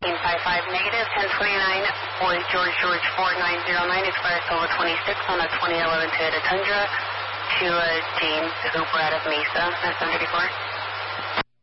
negative, 1029, Boy George 4909, expires Silver 26 on a 2011 Toyota Tundra to James Hooper out of Mesa, Mass 134.